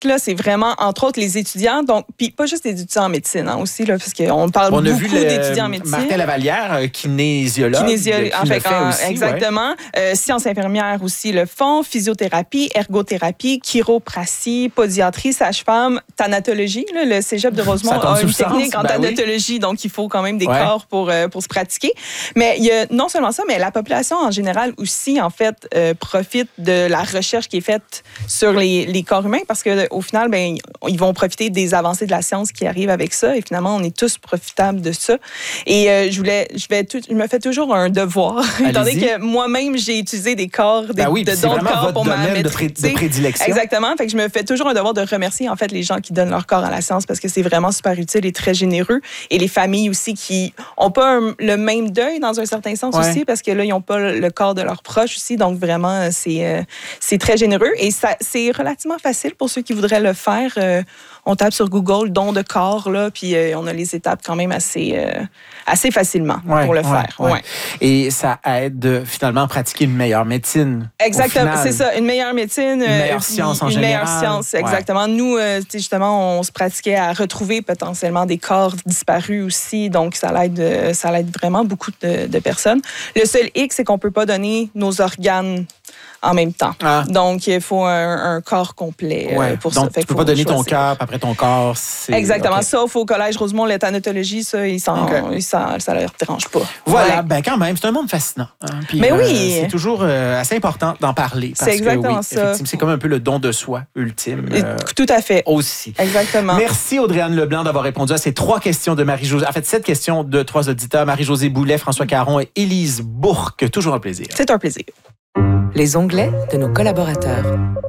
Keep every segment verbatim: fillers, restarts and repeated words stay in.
là, c'est vraiment, entre autres, les étudiants. Donc, puis pas juste les étudiants en médecine, hein, aussi, là, parce qu'on parle on beaucoup a vu le, d'étudiants en médecine. Martin Lavallière, euh, kinésiologue. Kinésiologue, en fait, fait aussi, exactement. Ouais. Euh, sciences infirmières aussi le font, physiothérapie, ergothérapie, chiropratie, podiatrie, sage-femme, thanatologie. Là, le cégep de Rosemont a une technique en ben thanatologie, oui. Donc il faut quand même des ouais. corps pour, euh, pour se pratiquer. Mais il y a non seulement ça, mais la population en général aussi, en fait, euh, profite de la recherche qui est faite sur les, les corps humains parce qu'au final, ben, ils vont profiter des avancées de la science qui arrivent avec ça et finalement, on est tous profitables de ça. Et euh, je voulais, je vais tout, je me fais toujours un devoir, étant donné que moi-même, j'ai utilisé des corps, des, ben oui, de dons de corps pour ma domaine de, pré- de prédilection. Exactement. Fait que je me fais toujours un devoir de remercier, en fait, les gens qui donnent leur corps à la science parce que c'est vraiment super utile et très généreux. Et les familles aussi qui n'ont pas un, le même deuil dans un certain sens ouais. aussi parce que là, ils n'ont pas le corps de leurs proches aussi. Donc, vraiment, c'est, euh, c'est très généreux. Et ça, c'est relativement facile pour ceux qui voudraient le faire. Euh, on tape sur Google don de corps, là, puis euh, on a les étapes quand même assez, euh, assez facilement ouais, pour le ouais, faire. Ouais. Ouais. Et ça aide finalement à pratiquer une meilleure médecine. Exactement, c'est ça, une meilleure médecine. Une meilleure euh, science en une général. Une meilleure science, exactement. Ouais. Nous, euh, justement, on se pratiquait à retrouver potentiellement des corps disparus aussi, donc ça l'aide, ça l'aide vraiment beaucoup de, de personnes. Le seul hic, c'est qu'on ne peut pas donner nos organes en même temps. Ah. Donc, il faut un, un corps complet ouais. pour donc, ça. Donc, tu ne peux pas donner choisir. Ton cœur, après ton corps. C'est... Exactement. Okay. Sauf au Collège Rosemont, la thanatologie, ça, ils s'en, okay. ils s'en, ça ne leur dérange pas. Voilà. Ouais. Ben quand même, c'est un monde fascinant. Hein? Puis, Mais euh, oui. C'est toujours euh, assez important d'en parler. Parce c'est exactement que, oui, ça. C'est comme un peu le don de soi ultime. Euh, Tout à fait. Aussi. Exactement. Merci Audrey-Anne Leblanc d'avoir répondu à ces trois questions de Marie-Josée. En fait, sept questions de trois auditeurs. Marie-Josée Boulet, François Caron et Élise Bourque. Toujours un plaisir. C'est un plaisir. Les onglets de nos collaborateurs.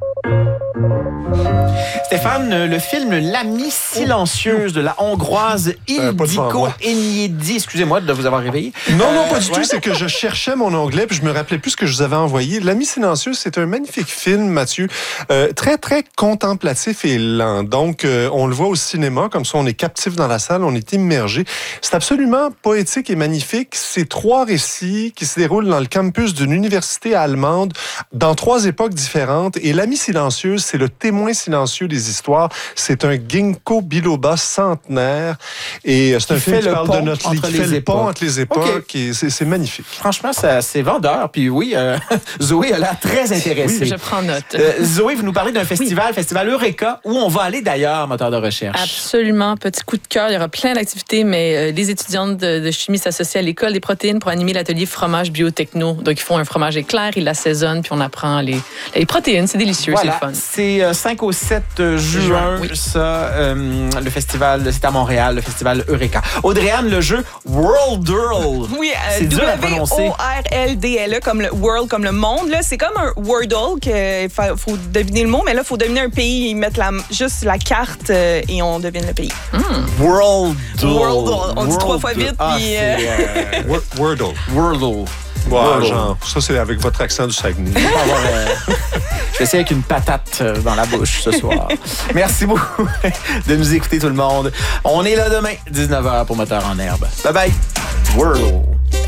Stéphane, le film L'amie silencieuse de la Hongroise Ildikó Enyedi. Excusez-moi de vous avoir réveillé. Non, non, pas du euh, tout. Ouais. C'est que je cherchais mon onglet puis je me rappelais plus ce que je vous avais envoyé. L'amie silencieuse, c'est un magnifique film, Mathieu. Euh, très, très contemplatif et lent. Donc, euh, on le voit au cinéma. Comme ça, on est captif dans la salle, on est immergé. C'est absolument poétique et magnifique. C'est trois récits qui se déroulent dans le campus d'une université allemande dans trois époques différentes. Et L'amie silencieuse, c'est le témoin silencieux des histoires. C'est un ginkgo biloba centenaire. Et c'est un film qui parle de notre lit, qui fait le pont entre les époques. Okay. Et c'est, c'est magnifique. Franchement, ça, c'est vendeur. Puis oui, euh, Zoé a l'air très intéressée. Oui, je prends note. Euh, Zoé, vous nous parlez d'un festival, oui. Festival Eureka, où on va aller d'ailleurs, moteur de recherche. Absolument. Petit coup de cœur. Il y aura plein d'activités, mais euh, les étudiantes de, de chimie s'associent à l'École des protéines pour animer l'atelier fromage biotechno. Donc, ils font un fromage éclair, ils l'assaisonnent, puis on apprend les, les protéines. C'est délicieux, voilà. C'est le fun. C'est euh, cinq au sept juin, juin oui. ça, euh, le festival, c'est à Montréal, le festival Eureka. Audrey-Anne, le jeu Worldle. Oui, euh, c'est dur à prononcer. W O R L D L E, comme le World, comme le monde. Là, c'est comme un Wordle, il faut deviner le mot, mais là, il faut deviner un pays, ils mettent la, juste la carte euh, et on devine le pays. Mm. Worldle. Worldle. On dit trois fois vite. Ah, puis, euh... euh, Wordle. Wordle. Ouais, genre, ça, c'est avec votre accent du Saguenay. Alors, euh, je vais essayer avec une patate dans la bouche ce soir. Merci beaucoup de nous écouter, tout le monde. On est là demain, dix-neuf heures pour Moteur en herbe. Bye bye. World.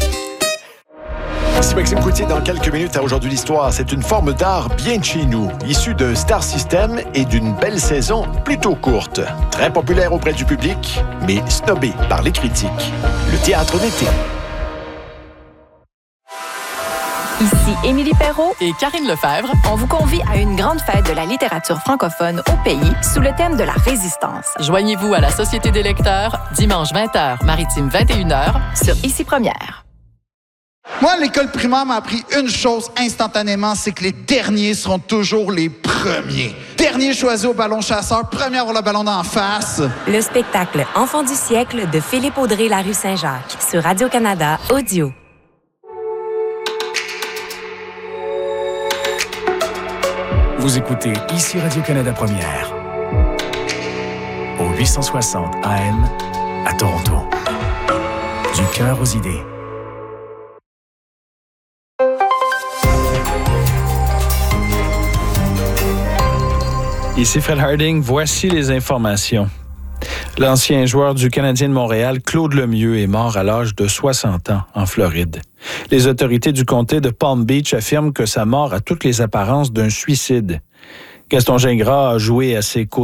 Ici Maxime Coutier dans quelques minutes à Aujourd'hui l'Histoire. C'est une forme d'art bien de chez nous, issue de Star System et d'une belle saison plutôt courte. Très populaire auprès du public, mais snobé par les critiques. Le théâtre d'été. Ici Émilie Perrault et Karine Lefebvre. On vous convie à une grande fête de la littérature francophone au pays sous le thème de la résistance. Joignez-vous à la Société des lecteurs, dimanche vingt heures, maritime vingt et une heures, sur Ici Première. Moi, l'école primaire m'a appris une chose instantanément, c'est que les derniers seront toujours les premiers. Dernier choisi au ballon chasseur, premier à avoir le ballon d'en face. Le spectacle Enfants du siècle de Philippe Audrey La Rue Saint-Jacques sur Radio-Canada Audio. Vous écoutez ici Radio-Canada Première. Au huit cent soixante A M à Toronto. Du cœur aux idées. Ici Fred Harding, voici les informations. L'ancien joueur du Canadien de Montréal, Claude Lemieux, est mort à l'âge de soixante ans en Floride. Les autorités du comté de Palm Beach affirment que sa mort a toutes les apparences d'un suicide. Gaston Gingras a joué à ses côtés